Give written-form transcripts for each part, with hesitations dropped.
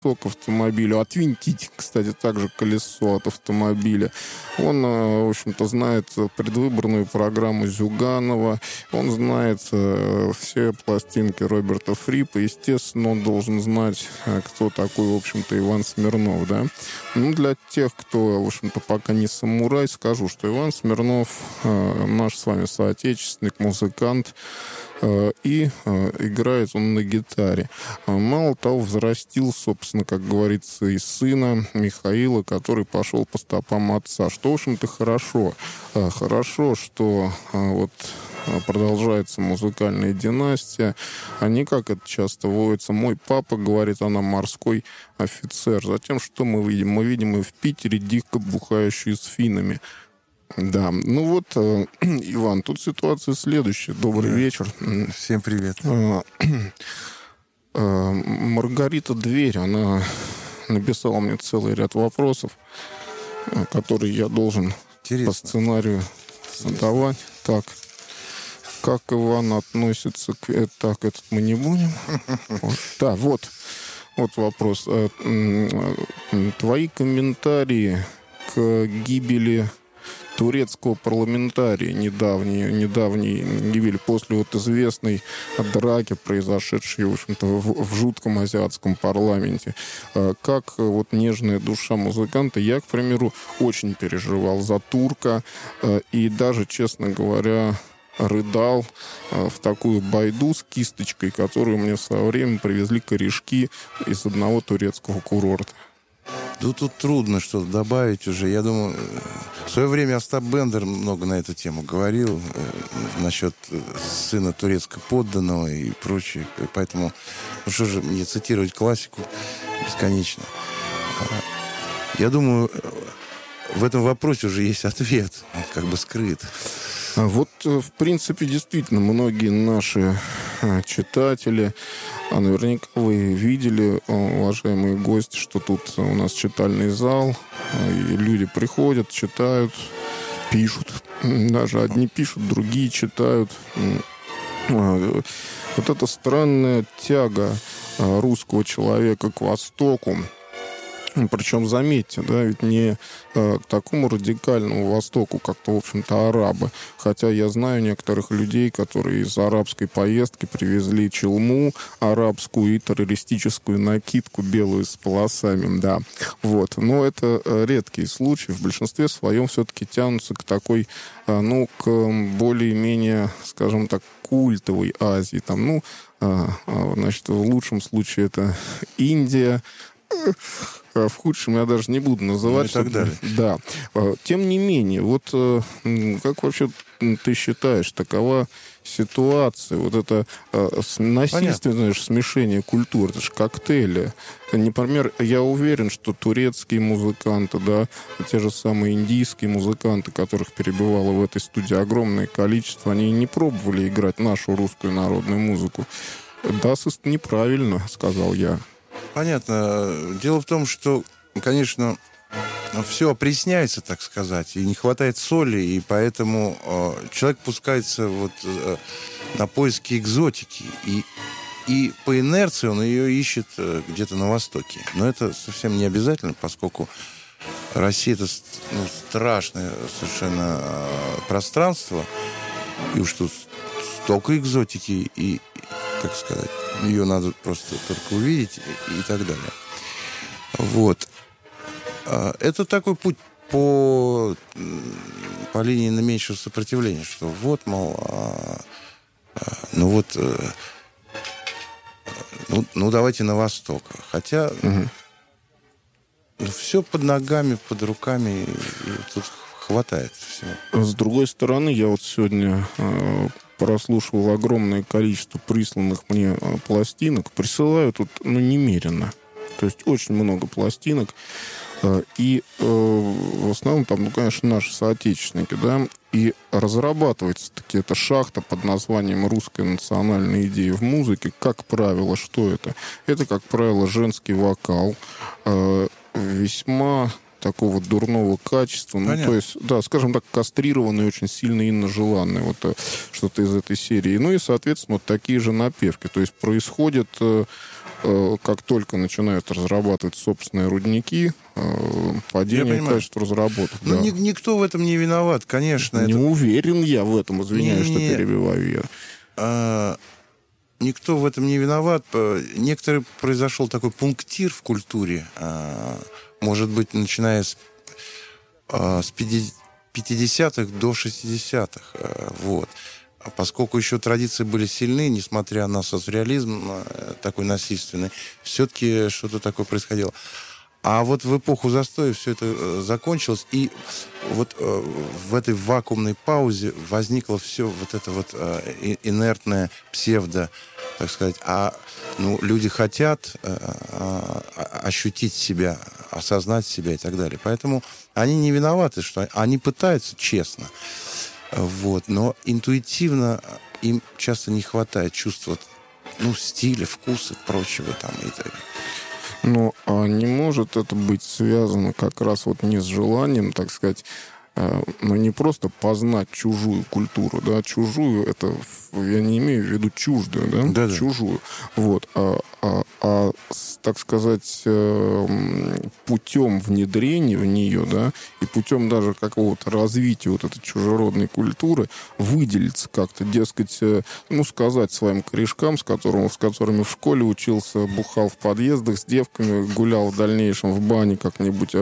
к автомобилю, отвинтить, кстати, также колесо от автомобиля. Он, в общем-то, знает предвыборную программу Зюганова, он знает все пластинки Роберта Фрипа. Естественно, он должен знать, кто такой, в общем-то, Иван Смирнов, да. Ну, для тех, кто, в общем-то, пока не самурай, скажу, что Иван Смирнов наш с вами соотечественник, музыкант, и играет он на гитаре. Мало того, взрастил, собственно, как говорится, и сына Михаила, который пошел по стопам отца. Что, в общем-то, хорошо. Хорошо, что вот продолжается музыкальная династия. А не как это часто водится. Мой папа, говорит она, морской офицер. Затем, что мы видим? Мы видим и в Питере дико бухающие с финнами. Да, ну вот, Иван, тут ситуация следующая. Добрый вечер. Всем привет. Маргарита Дверь, она написала мне целый ряд вопросов, которые я должен по сценарию задавать. Так, как Иван относится к... Так, этот мы не будем. Да, вот вопрос. Твои комментарии к гибели турецкого парламентария недавней гибели после вот известной драки, произошедшей, в общем-то, в жутком азиатском парламенте. Как вот нежная душа музыканта, я, к примеру, очень переживал за турка и даже, честно говоря, рыдал в такую байду с кисточкой, которую мне в свое время привезли корешки из одного турецкого курорта. Ну, тут трудно что-то добавить уже. Я думаю, в свое время Остап Бендер много на эту тему говорил, насчет сына турецкого подданного и прочее. Поэтому, ну что же мне цитировать классику бесконечно. Я думаю, в этом вопросе уже есть ответ, он как бы скрыт. Вот, в принципе, действительно, многие наши читатели, наверняка вы видели, уважаемые гости, что тут у нас читальный зал, и люди приходят, читают, пишут. Даже одни пишут, другие читают. Вот эта странная тяга русского человека к Востоку. Причем, заметьте, да, ведь не к такому радикальному Востоку, как-то, в общем-то, арабы. Хотя я знаю некоторых людей, которые из арабской поездки привезли челму арабскую и террористическую накидку белую с полосами, да. Вот. Но это редкий случай. В большинстве своем все-таки тянутся к такой, ну, к более-менее, скажем так, культовой Азии. Там, значит, в лучшем случае это Индия, в худшем я даже не буду называть. Ну и так далее. Да. Тем не менее, вот как вообще ты считаешь, такова ситуация, вот это насильственное смешение культур, это же коктейли. Например, я уверен, что турецкие музыканты, да, те же самые индийские музыканты, которых перебывало в этой студии огромное количество, они не пробовали играть нашу русскую народную музыку. Да, неправильно, сказал я. Понятно. Дело в том, что, конечно, все опресняется, так сказать, и не хватает соли, и поэтому человек пускается вот на поиски экзотики, и по инерции он ее ищет где-то на Востоке. Но это совсем не обязательно, поскольку Россия — это страшное совершенно пространство, и уж тут столько экзотики, и, как сказать, ее надо просто только увидеть и так далее. Вот. Это такой путь по линии наименьшего сопротивления, что вот, мол, давайте на восток. Хотя все под ногами, под руками, и тут хватает всего. С другой стороны, я вот сегодня прослушивал огромное количество присланных мне пластинок. Присылают тут, немерено. То есть очень много пластинок. И в основном там, конечно, наши соотечественники, да. И разрабатывается-таки эта шахта под названием «Русская национальная идея в музыке». Как правило, что это? Это, как правило, женский вокал. Весьма такого дурного качества. Ну, то есть, да, скажем так, кастрированный, очень сильно иножеланный. Вот что-то из этой серии. Ну и, соответственно, вот такие же напевки. То есть происходит, как только начинают разрабатывать собственные рудники, падение качества разработок. Ну, да. Никто в этом не виноват, конечно. Не уверен я в этом, извиняюсь, что перебиваю я. Никто в этом не виноват. Некоторый произошел такой пунктир в культуре, может быть, начиная с 50-х до 60-х. Вот. Поскольку еще традиции были сильны, несмотря на соцреализм такой насильственный, все-таки что-то такое происходило. А вот в эпоху застоя все это закончилось, и вот в этой вакуумной паузе возникло все вот это вот инертное псевдо, так сказать. Люди хотят ощутить себя, осознать себя и так далее. Поэтому они не виноваты, что они пытаются честно. Вот, но интуитивно им часто не хватает чувства, стиля, вкуса, прочего там и так далее. Ну, а не может это быть связано как раз вот не с желанием, так сказать, не просто познать чужую культуру, да, чужую, это я не имею в виду чуждую, да, да. Чужую, вот, так сказать, путем внедрения в нее, да, и путем даже какого-то развития вот этой чужеродной культуры выделиться как-то, дескать, сказать своим корешкам, с которыми в школе учился, бухал в подъездах с девками, гулял в дальнейшем в бане как-нибудь,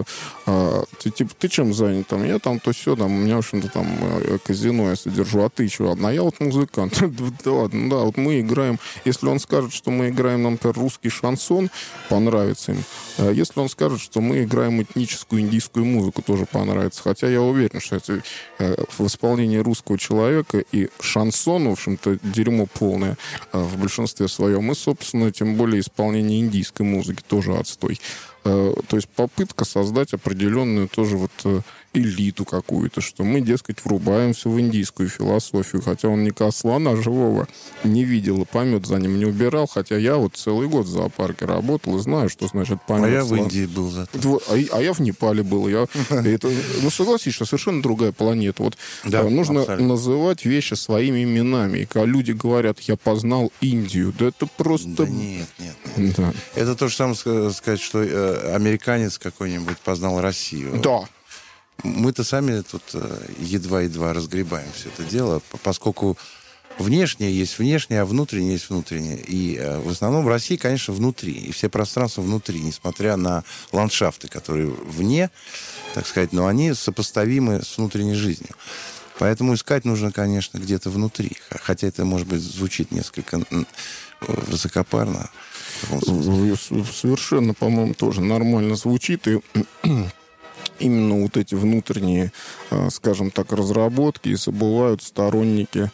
ты чем занят там? Я там то все, там, у меня, в общем-то, там казино я содержу, а ты что? А я вот музыкант. Да ладно, да, вот мы играем, если он скажет, что мы играем, например, русский шансон, понравится им. Если он скажет, что мы играем этническую индийскую музыку, тоже понравится. Хотя я уверен, что это в исполнении русского человека и шансон, в общем-то, дерьмо полное в большинстве своем. И, собственно, тем более исполнение индийской музыки тоже отстой. То есть попытка создать определенную тоже вот элиту какую-то, что мы, дескать, врубаемся в индийскую философию, хотя он никакого слона живого не видел и помет за ним не убирал, хотя я вот целый год в зоопарке работал и знаю, что значит помет. А я в Индии был зато. А я в Непале был. Согласись, что совершенно другая планета. Вот да, нужно абсолютно называть вещи своими именами. И когда люди говорят, я познал Индию, да это просто... Да нет. Да. Это то же самое сказать, что американец какой-нибудь познал Россию. Да. Мы-то сами тут едва-едва разгребаем все это дело, поскольку внешнее есть внешнее, а внутреннее есть внутреннее. И в основном Россия, конечно, внутри. И все пространства внутри, несмотря на ландшафты, которые вне, так сказать, но они сопоставимы с внутренней жизнью. Поэтому искать нужно, конечно, где-то внутри. Хотя это, может быть, звучит несколько высокопарно. Совершенно, по-моему, тоже нормально звучит. И именно вот эти внутренние, скажем так, разработки и забывают сторонники,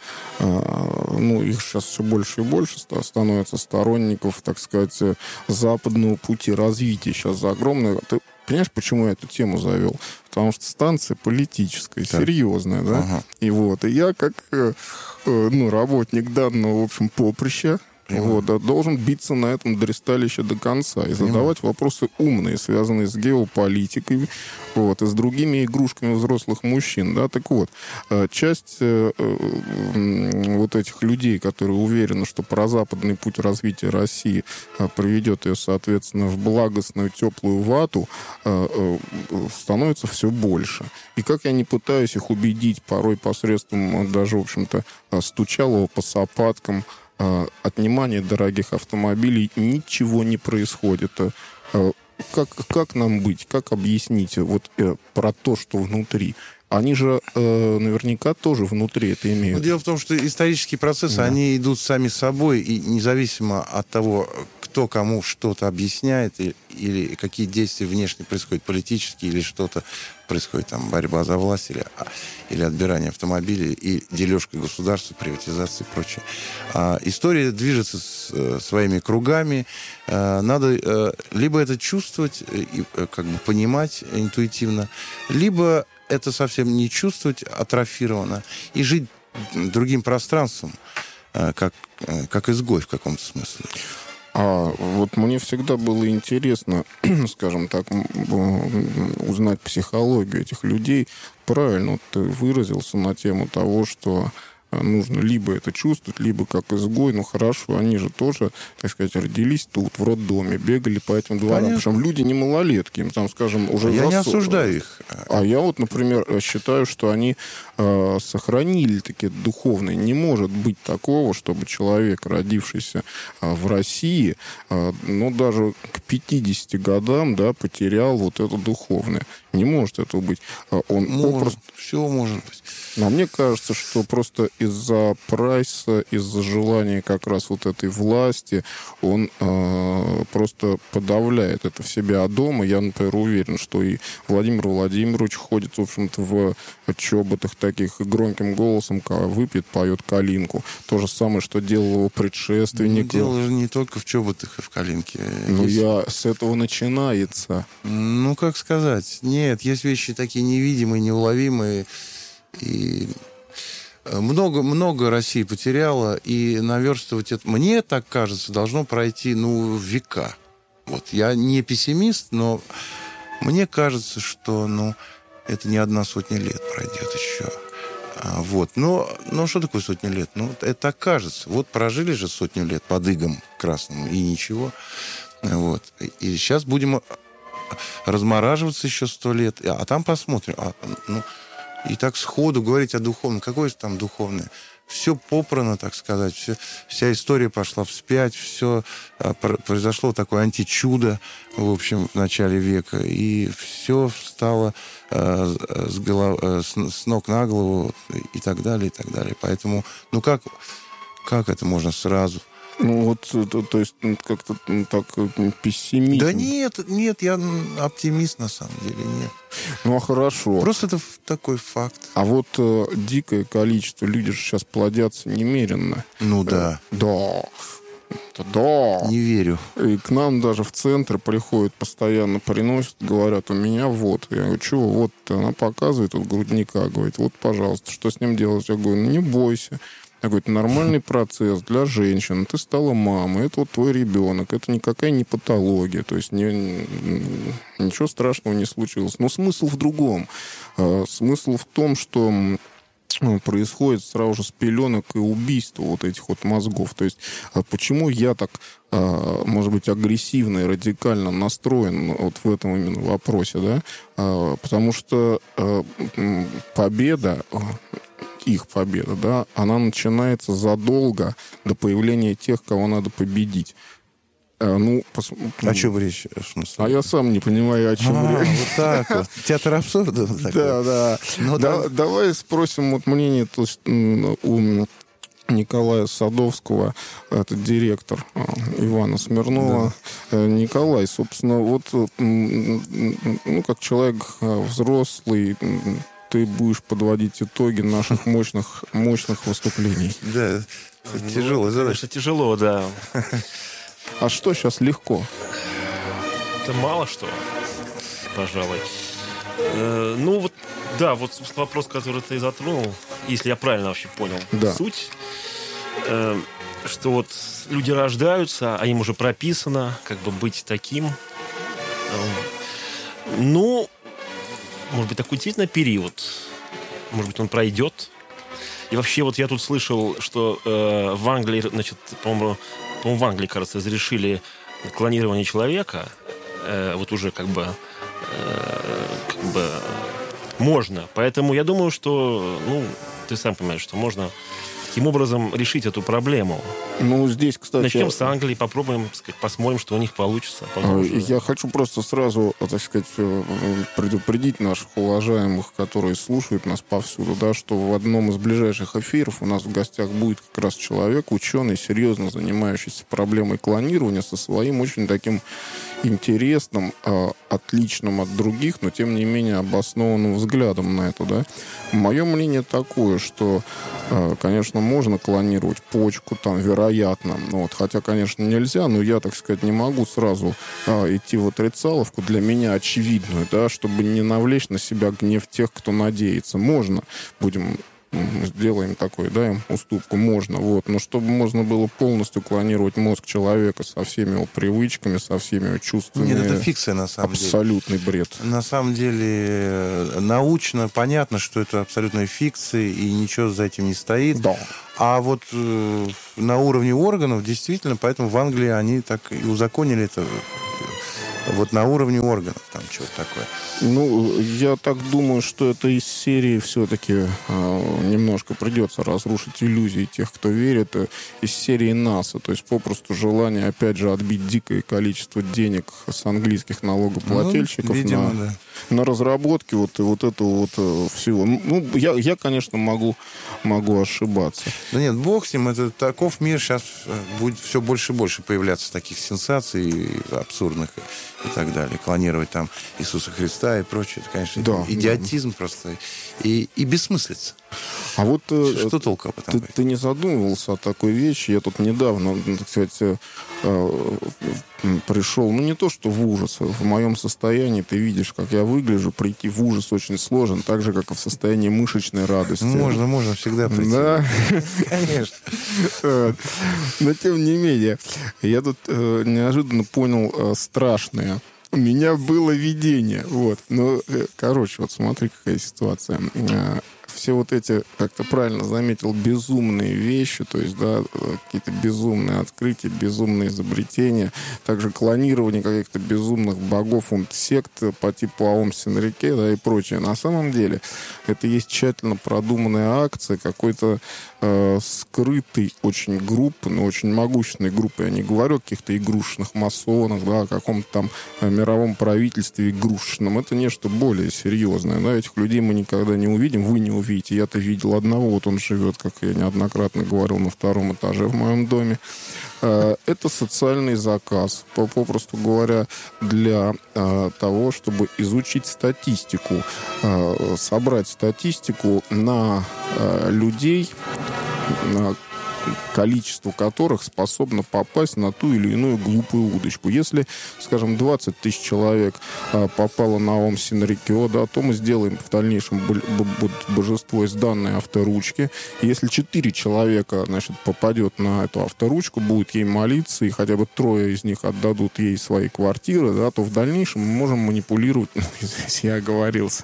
их сейчас все больше и больше становится сторонников, так сказать, западного пути развития. Сейчас за огромное... Ты понимаешь, почему я эту тему завел? Потому что станция политическая, серьезная, да? Ага. И я как работник данного, в общем, поприща, должен биться на этом дресталище до конца и задавать вопросы умные, связанные с геополитикой, и с другими игрушками взрослых мужчин. Да? Так вот, часть вот этих людей, которые уверены, что прозападный путь развития России приведет ее, соответственно, в благостную теплую вату, становится все больше. И как я не пытаюсь их убедить, порой посредством даже, в общем-то, стучалого по сапаткам, отнимания дорогих автомобилей, ничего не происходит. Как нам быть? Как объяснить про то, что внутри? Они же наверняка тоже внутри это имеют. Дело в том, что исторические процессы, они идут сами собой, и независимо от того, кто кому что-то объясняет, или какие действия внешне происходят, политические, или что-то происходит, там, борьба за власть, или отбирание автомобилей, и дележка государства, приватизация и прочее. История движется своими кругами. Надо либо это чувствовать, и, понимать интуитивно, либо это совсем не чувствовать атрофированно и жить другим пространством, как изгой в каком-то смысле. А вот мне всегда было интересно, скажем так, узнать психологию этих людей. Правильно вот ты выразился на тему того, что нужно либо это чувствовать, либо как изгой. Ну, хорошо, они же тоже, так сказать, родились тут, в роддоме, бегали по этим дворам. Понятно. Причем люди не малолетки, им там, скажем, уже... Я не осуждаю их. А я вот, например, считаю, что они сохранили такие духовные. Не может быть такого, чтобы человек, родившийся в России, ну, даже к 50 годам, да, потерял вот это духовное. Не может этого быть. Он попросту... Все может быть. А мне кажется, что просто из-за прайса, из-за желания как раз вот этой власти, он просто подавляет это в себе. А дома, я, например, уверен, что и Владимир Владимирович ходит, в общем-то, в чоботах таких и громким голосом выпьет, поет калинку. То же самое, что делал его предшественник. Дело же не только в чоботах и в калинке. Ну, с этого начинается. Ну, как сказать? Нет, есть вещи такие невидимые, неуловимые. И много России потеряла, и наверстывать это, мне так кажется, должно пройти, века. Вот, я не пессимист, но мне кажется, что, это не 100 лет пройдет еще. Вот. Но что такое 100 лет? Это так кажется. Вот прожили же 100 лет под игом красным, и ничего. Вот. И сейчас будем размораживаться еще 100 лет, а там посмотрим. И так сходу говорить о духовном. Какое же там духовное? Все попрано, так сказать. Вся история пошла вспять. Все произошло такое античудо, в общем, в начале века. И все встало с ног на голову и так далее, и так далее. Поэтому, как это можно сразу? То есть как-то так пессимизм. Да нет, я оптимист на самом деле, нет. Ну, а хорошо. Просто это такой факт. А вот дикое количество, люди же сейчас плодятся немеренно. Да. Да. Не верю. И к нам даже в центр приходят, постоянно приносят, говорят, у меня вот. Я говорю, чего вот? Она показывает вот грудника, говорит, вот, пожалуйста, что с ним делать? Я говорю, не бойся. Я говорю, это нормальный процесс для женщин. Ты стала мамой, это вот твой ребенок. Это никакая не патология. То есть ничего страшного не случилось. Но смысл в другом. Смысл в том, что происходит сразу же с пеленок и убийства вот этих вот мозгов. То есть почему я так, может быть, агрессивно и радикально настроен вот в этом именно вопросе, да? Потому что победа... их победа, да, она начинается задолго до появления тех, кого надо победить. О чем речь? А я сам не понимаю, о чем речь. Вот так вот. Театр абсурда. Да. Давай спросим вот мнение у Николая Садовского, это директор Ивана Смирнова. Да. Николай, собственно, вот как человек взрослый, ты будешь подводить итоги наших мощных выступлений. Да, тяжелая задача. Это тяжело, да. А что сейчас легко? Это мало что, пожалуй. Вот вопрос, который ты затронул, если я правильно вообще понял суть, что вот люди рождаются, а им уже прописано как бы быть таким. Может быть, такой действительно период. Может быть, он пройдет. И вообще, вот я тут слышал, что в Англии, значит, по-моему, в Англии, кажется, разрешили клонирование человека. Вот уже как бы можно. Поэтому я думаю, что, ты сам понимаешь, что можно таким образом решить эту проблему. Здесь, кстати... Начнем с Англии, попробуем, так сказать, посмотрим, что у них получится. Я хочу просто сразу, так сказать, предупредить наших уважаемых, которые слушают нас повсюду, да, что в одном из ближайших эфиров у нас в гостях будет как раз человек, ученый, серьезно занимающийся проблемой клонирования, со своим очень таким интересным, отличным от других, но тем не менее обоснованным взглядом на это, да. Мое мнение такое, что, конечно, можно клонировать почку, там, вероятно, хотя, конечно, нельзя, но я, так сказать, не могу сразу идти в отрицаловку, для меня очевидную, да, чтобы не навлечь на себя гнев тех, кто надеется. Можно, будем сделаем такой, да, им уступку, можно, вот. Но чтобы можно было полностью клонировать мозг человека со всеми его привычками, со всеми его чувствами... Нет, это фикция, на самом деле. Абсолютный бред. На самом деле, научно понятно, что это абсолютная фикция, и ничего за этим не стоит. Да. А вот на уровне органов, действительно, поэтому в Англии они так и узаконили это. Вот на уровне органов там что-то такое. Ну, я так думаю, что это из серии все-таки немножко придется разрушить иллюзии тех, кто верит, из серии НАСА. То есть попросту желание, опять же, отбить дикое количество денег с английских налогоплательщиков видимо, на разработки вот этого вот всего. Ну, я, конечно, могу ошибаться. Да нет, бог с ним, это таков мир. Сейчас будет все больше и больше появляться таких сенсаций абсурдных и так далее. Клонировать там Иисуса Христа и прочее. Это, конечно, идиотизм просто. И бессмыслица. А вот что толку об этом? Ты не задумывался о такой вещи? Я тут недавно, так сказать, пришел, ну не то что в ужас, в моем состоянии ты видишь, как я выгляжу, прийти в ужас очень сложно, так же, как и в состоянии мышечной радости. Можно всегда прийти. Да? Конечно. Но тем не менее, я тут неожиданно понял страшное. У меня было видение. Вот. Ну, короче, вот смотри, какая ситуация. Все вот эти, как ты правильно заметил, безумные вещи, то есть, да, какие-то безумные открытия, безумные изобретения, также клонирование каких-то безумных богов, сект по типу Аом Синрике, да, и прочее. На самом деле, это есть тщательно продуманная акция какой-то скрытой очень группы, но очень могущественной группы. Я не говорю о каких-то игрушечных масонах, да, о каком-то там мировом правительстве игрушечном. Это нечто более серьезное. Да. Этих людей мы никогда не увидим, вы не увидите. Я-то видел одного, вот он живет, как я неоднократно говорил, на 2-м этаже в моем доме. Это социальный заказ, попросту говоря, для того, чтобы изучить статистику, собрать статистику на людей, на количество которых способно попасть на ту или иную глупую удочку. Если, скажем, 20 тысяч человек попало на Аом Синрикё, да, то мы сделаем в дальнейшем божество из данной авторучки. Если 4 человека, значит, попадет на эту авторучку, будут ей молиться, и хотя бы 3 из них отдадут ей свои квартиры, да, то в дальнейшем мы можем манипулировать. Здесь я оговорился.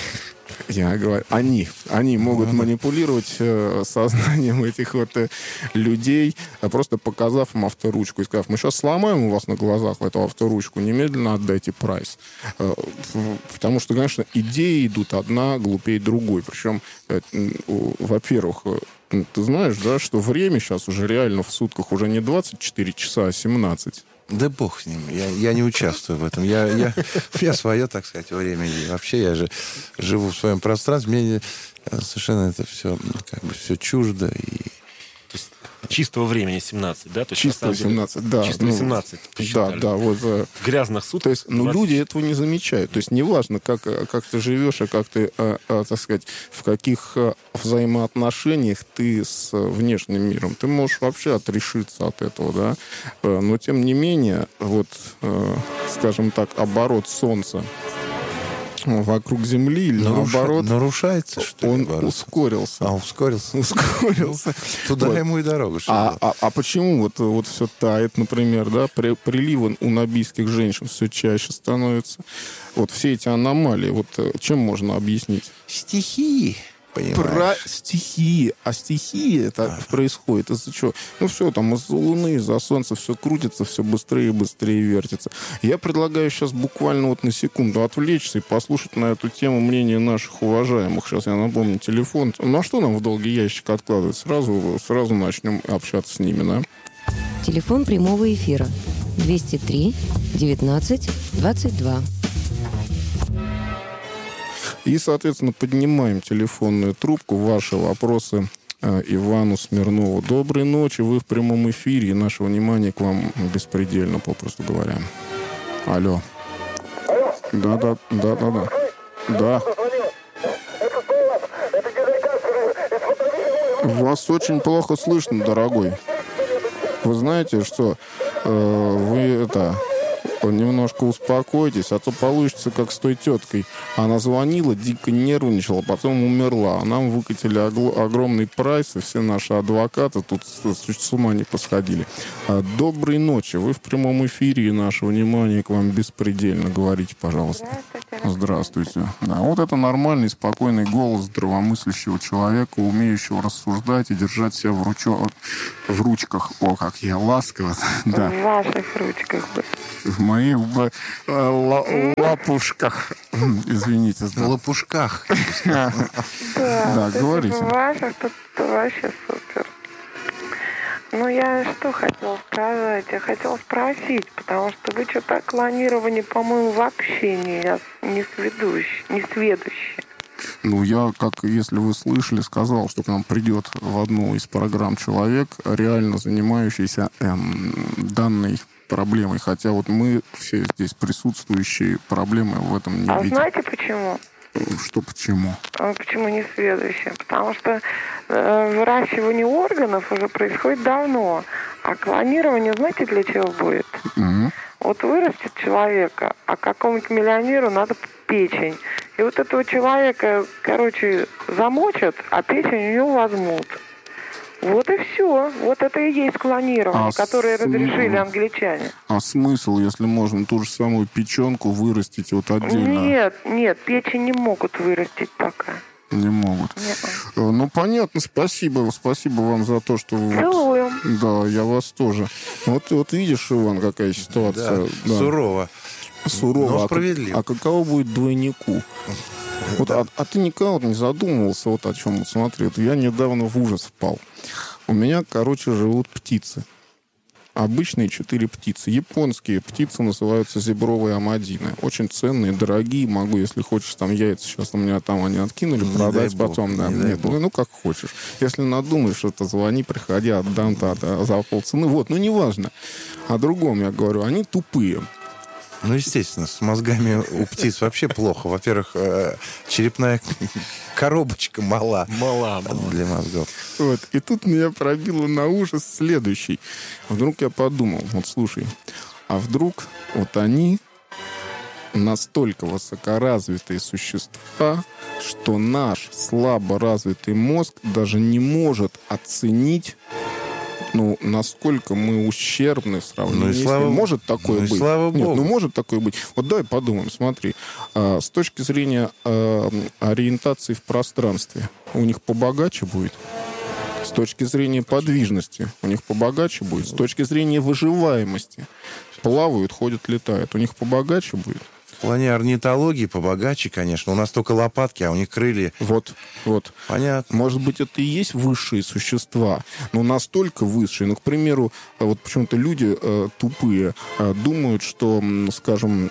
Я говорю, они могут манипулировать сознанием этих вот людей, просто показав им авторучку и сказав, мы сейчас сломаем у вас на глазах эту авторучку, немедленно отдайте прайс. Потому что, конечно, идеи идут одна глупее другой. Причем, во-первых, ты знаешь, да, что время сейчас уже реально в сутках уже не 24 часа, а 17. Да бог с ним. Я не участвую в этом. Я свое, так сказать, время. И вообще я же живу в своем пространстве. Мне совершенно это все как бы все чуждо. И... То есть чистого времени 17, да? То есть, чисто 17, да. Чисто 18. Да, вот. Грязных суток. То есть, люди этого не замечают. То есть, неважно, как ты живешь, и как ты, так сказать, в каких взаимоотношениях ты с внешним миром. Ты можешь вообще отрешиться от этого, да. Но, тем не менее, вот, скажем так, оборот Солнца вокруг Земли или наоборот... Нарушается, что ли? Он ускорился. Ускорился. Туда вот. Ему и дорога. А почему вот все тает, например, да? Приливы у набийских женщин все чаще становятся. Вот все эти аномалии, вот чем можно объяснить? Стихии. Понимаешь? Про стихии. А стихии это происходит из-за чего? Ну, все там из-за Луны, из-за Солнца все крутится, все быстрее и быстрее вертится. Я предлагаю сейчас буквально вот на секунду отвлечься и послушать на эту тему мнение наших уважаемых. Сейчас я напомню телефон. Ну, а что нам в долгий ящик откладывать? Сразу начнем общаться с ними, да? Телефон прямого эфира 203 19 22. И, соответственно, поднимаем телефонную трубку. Ваши вопросы Ивану Смирнову. Доброй ночи, вы в прямом эфире, и наше внимание к вам беспредельно, попросту говоря. Алло. Да. Да. Вас очень плохо слышно, дорогой. Вы знаете, что вы немножко успокойтесь, а то получится, как с той теткой. Она звонила, дико нервничала, потом умерла. А нам выкатили огромный прайс, и все наши адвокаты тут с ума не посходили. Доброй ночи. Вы в прямом эфире, и наше внимание к вам беспредельно. Говорите, пожалуйста. Здравствуйте. Да, вот это нормальный, спокойный голос здравомыслящего человека, умеющего рассуждать и держать себя в ручках. О, как я ласково. Да. В ваших ручках. В моих лапушках. Извините. На лопушках. Да, говорите. В ваших тут вообще супер. Ну, я что хотела сказать? Я хотела спросить, потому что вы что-то о клонировании, по-моему, вообще не сведущие. Ну, я, как если вы слышали, сказал, что к нам придет в одну из программ человек, реально занимающийся данной проблемой. Хотя вот мы все здесь присутствующие проблемы в этом не видим. А знаете почему? Что почему? Почему не сведущие? Потому что выращивание органов уже происходит давно. А клонирование, знаете, для чего будет? Угу. Вот вырастет человека, а какому-нибудь миллионеру надо печень. И вот этого человека, замочат, а печень у него возьмут. Вот и все. Вот это и есть клонирование, которое разрешили англичане. А смысл, если можно ту же самую печенку вырастить вот отдельно? Нет, печень не могут вырастить пока. Не могут. Нет. Ну, понятно, спасибо. Спасибо вам за то, что вы... Целуем. Да, я вас тоже. Вот видишь, Иван, какая ситуация. Да. Сурово. Но справедливо. А каково будет двойнику? Вот, Да. а ты никогда вот не задумывался вот о чем? Вот смотри, вот я недавно в ужас впал. У меня, живут птицы. Обычные 4 птицы. Японские птицы называются зебровые амадины. Очень ценные, дорогие. Могу, если хочешь, там яйца сейчас у меня там они откинули, Не продать дай потом. бог, Да. не дай Нет, бог. ну как хочешь. Если надумаешь что-то, звони, приходи, отдам за полцены. Вот, ну неважно. О другом я говорю. Они тупые. Ну, естественно, с мозгами у птиц вообще плохо. Во-первых, черепная коробочка мала для мозгов. Вот. И тут меня пробило на ужас следующий. Вдруг я подумал, вот слушай, а вдруг вот они настолько высокоразвитые существа, что наш слабо развитый мозг даже не может оценить, насколько мы ущербны в сравнении с ним. Может такое быть? Слава Богу. Нет, может такое быть. Вот давай подумаем, смотри. С точки зрения ориентации в пространстве, у них побогаче будет? С точки зрения подвижности, у них побогаче будет? С точки зрения выживаемости, плавают, ходят, летают, у них побогаче будет? В плане орнитологии побогаче, конечно. У нас только лопатки, а у них крылья. Вот. Понятно. Может быть, это и есть высшие существа, но настолько высшие. Ну, к примеру, вот почему-то люди тупые думают, что, скажем,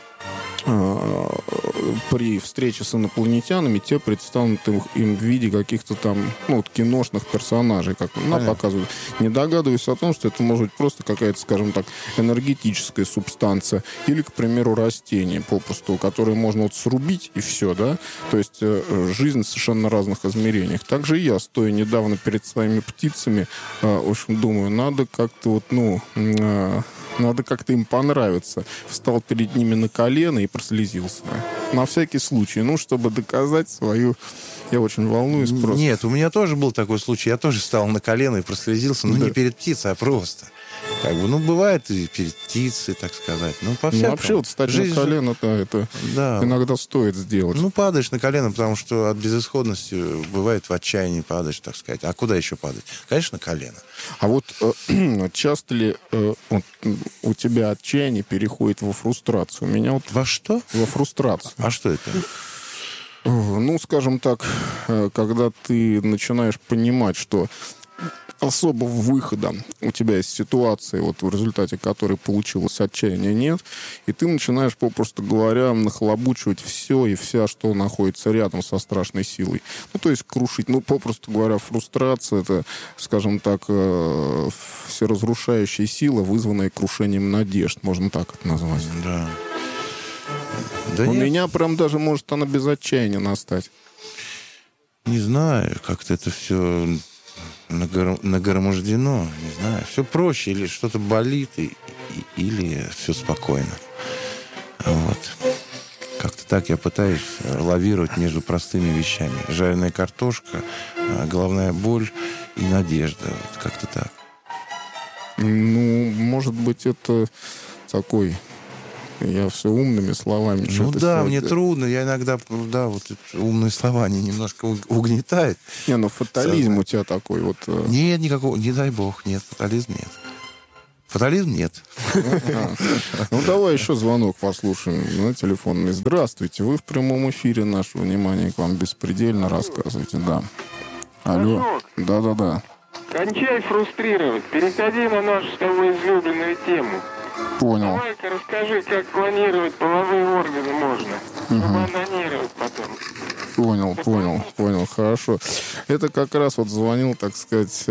при встрече с инопланетянами те предстанут им в виде каких-то там, киношных персонажей, как нам показывают. Не догадываюсь о том, что это может быть просто какая-то, скажем так, энергетическая субстанция или, к примеру, растение попросту, которое можно срубить и все, да? То есть жизнь в совершенно разных измерениях. Также и я, стоя недавно перед своими птицами, в общем, думаю, надо как-то надо как-то им понравиться. Встал перед ними на колено и прослезился. На всякий случай. чтобы доказать свою... Я очень волнуюсь просто. Нет, у меня тоже был такой случай. Я тоже встал на колено и прослезился. Но не перед птицей, а просто. Бывает и перед птицей, так сказать. По-всякому. Вообще, встать на колено, это иногда стоит сделать. Падаешь на колено, потому что от безысходности бывает в отчаянии падаешь, так сказать. А куда еще падать? Конечно, на колено. А вот часто ли у тебя отчаяние переходит во фрустрацию? У меня Во что? Во фрустрацию. А что это? Скажем так, когда ты начинаешь понимать, что особого выхода у тебя из ситуации, в результате которой получилось отчаяние, нет, и ты начинаешь, попросту говоря, нахлобучивать все и вся, что находится рядом со страшной силой. То есть крушить. Попросту говоря, фрустрация — это, скажем так, всеразрушающая сила, вызванная крушением надежд, можно так это назвать. Да. У меня прям даже может она без отчаяния настать. Не знаю, как-то это все... нагромождено, не знаю. Все проще, или что-то болит, или все спокойно. Вот. Как-то так я пытаюсь лавировать между простыми вещами. Жареная картошка, головная боль и надежда. Вот как-то так. Ну, может быть, это такой... Я все умными словами. Ну да, мне трудно. Я иногда, да, вот умные слова, они немножко угнетают. Не, ну фатализм у тебя такой вот... Нет, никакого, не дай бог, нет, фатализм нет. Фатализм нет. Ну, давай еще звонок послушаем на телефонный. Здравствуйте, вы в прямом эфире. Наше внимание к вам беспредельно. Рассказывайте, да. Алло. Да-да-да. Кончай фрустрировать. Переходи на нашу с тобой излюбленную тему. Понял. Давай-ка расскажи, как клонировать половые органы можно. Чтобы анонировать потом. Понял. Хорошо. Это как раз вот звонил, так сказать,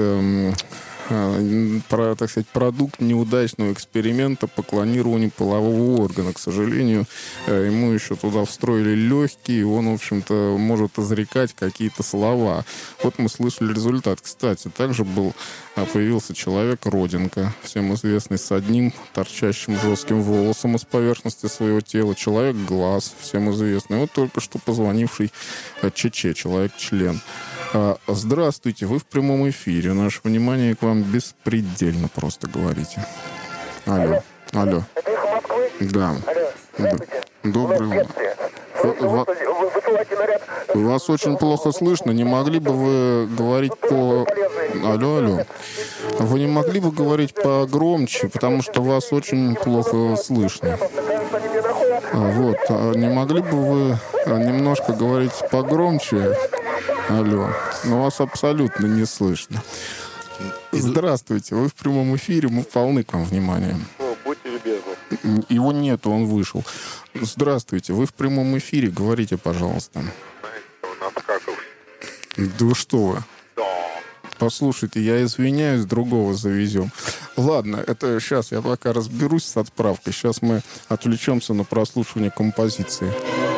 продукт неудачного эксперимента по клонированию полового органа. К сожалению, ему еще туда встроили легкие, и он, в общем-то, может изрекать какие-то слова. Вот мы слышали результат. Кстати, также появился человек Родинка, всем известный, с одним торчащим жестким волосом из поверхности своего тела. Человек Глаз, всем известный. Вот только что позвонивший ЧЧ, человек-член. Здравствуйте, вы в прямом эфире. Наше внимание к вам беспредельно, просто говорите. Алло. Да. Добрый. Вас очень плохо слышно. Не могли бы вы говорить по... Алло. Вы не могли бы говорить погромче, потому что вас очень плохо слышно. Вот. Не могли бы вы немножко говорить погромче? Алло. Но вас абсолютно не слышно. Здравствуйте. Вы в прямом эфире. Мы полны к вам внимания. Будьте любезны. Его нету, он вышел. Здравствуйте. Вы в прямом эфире. Говорите, пожалуйста. Да вы что вы? Послушайте, я извиняюсь, другого завезем. Ладно, это сейчас я пока разберусь с отправкой. Сейчас мы отвлечемся на прослушивание композиции.